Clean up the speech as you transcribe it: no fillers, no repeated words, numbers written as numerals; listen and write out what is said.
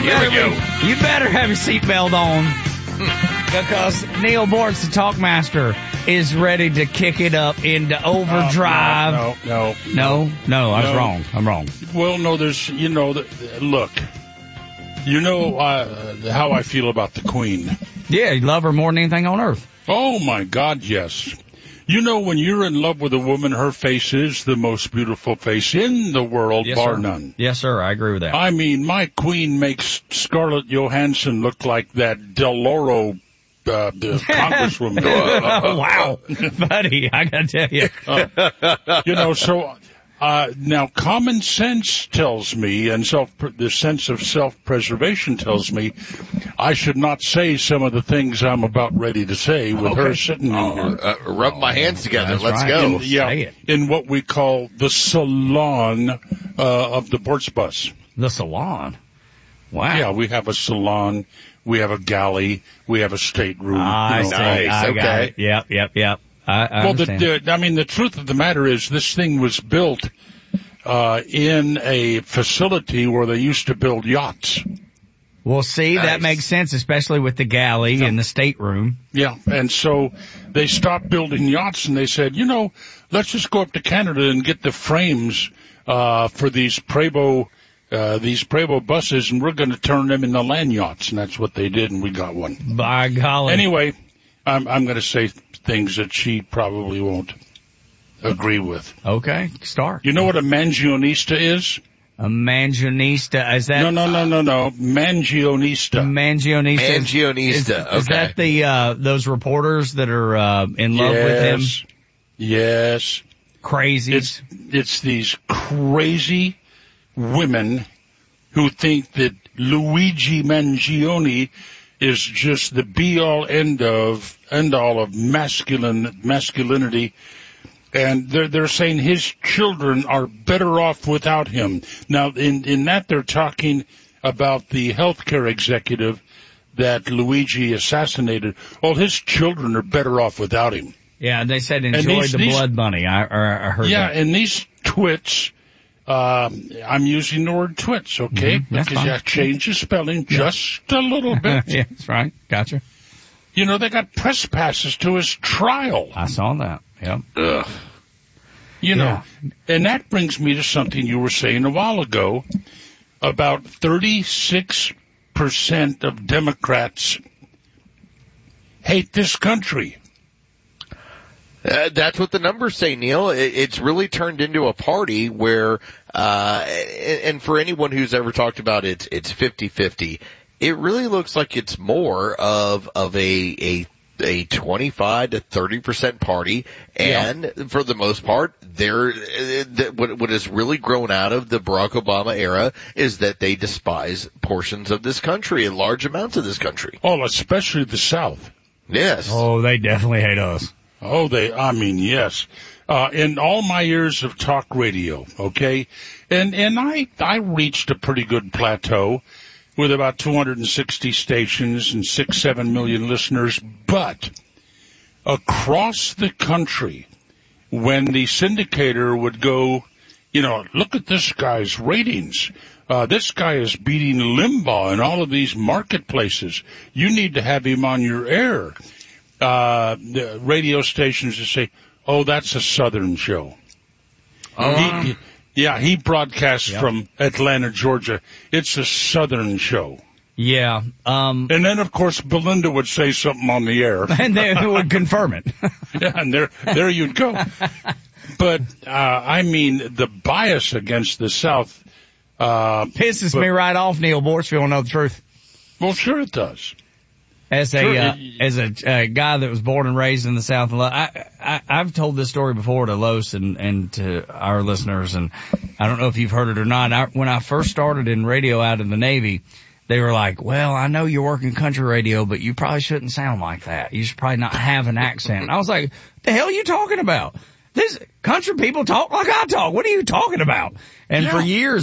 You better have your seatbelt on because Neil Bortz, the Talkmaster, is ready to kick it up into overdrive. No, I was wrong. I'm wrong. Well, no, there's, look, how I feel about the Queen. Yeah, you love her more than anything on earth. Oh, my God, yes. When you're in love with a woman, her face is the most beautiful face in the world, yes, bar sir. none. Yes, sir, I agree with that. I mean, my Queen makes Scarlett Johansson look like that Deloro the congresswoman. Wow, buddy, I gotta tell you. Now common sense tells me, and the sense of self-preservation tells me, I should not say some of the things I'm about ready to say with her sitting in here. Rub my hands together. Let's right. go. In what we call the salon of the Bortz bus. The salon? Wow. Yeah, we have a salon. We have a galley. We have a stateroom. Nice. I got it. Yep. I understand. The truth of the matter is this thing was built in a facility where they used to build yachts. Well, see, that makes sense, especially with the galley and the stateroom. Yeah, and so they stopped building yachts, and they said, let's just go up to Canada and get the frames for these Prevost buses, and we're going to turn them into land yachts, and that's what they did, and we got one. By golly. Anyway, I'm going to say things that she probably won't agree with. Okay, start. You know what a Manzionista is? A Manzionista, is that? No. Manzionista. Manzionista. Is that those reporters that are in love with him? Yes. Crazies. It's these crazy women who think that Luigi Mangione is just the be-all, end-all of masculinity. And they're saying his children are better off without him. Now, in that they're talking about the healthcare executive that Luigi assassinated. Well, his children are better off without him. Yeah, they said enjoy the blood bunny. I heard that. Yeah, and these twits, I'm using the word twits, okay? Mm-hmm, because you change the spelling just a little bit. Yeah, that's right. Gotcha. They got press passes to his trial. I saw that. Yep. Ugh. And that brings me to something you were saying a while ago about 36% of Democrats hate this country. That's what the numbers say, Neil. It's really turned into a party where, and for anyone who's ever talked about it's 50-50. It really looks like it's more of a 25 to 30% party, and for the most part, what has really grown out of the Barack Obama era is that they despise portions of this country and large amounts of this country. Oh, especially the South. Yes. Oh, they definitely hate us. Oh, yes. In all my years of talk radio, okay, and I reached a pretty good plateau with about 260 stations and 6-7 million listeners, but across the country, when the syndicator would go, look at this guy's ratings. This guy is beating Limbaugh in all of these marketplaces. You need to have him on your air. The radio stations would say, oh, that's a Southern show. He broadcasts from Atlanta, Georgia. It's a Southern show. Yeah. And then, of course, Belinda would say something on the air. And they would confirm it. Yeah, and there you'd go. But, the bias against the South pisses me right off, Neil Bortz, if you want to know the truth. Well, sure it does. As a guy that was born and raised in the South, I've told this story before to Los and to our listeners, and I don't know if you've heard it or not. When I first started in radio out of the Navy, they were like, well, I know you're working country radio, but you probably shouldn't sound like that. You should probably not have an accent. And I was like, the hell are you talking about? This country people talk like I talk. What are you talking about? And for years,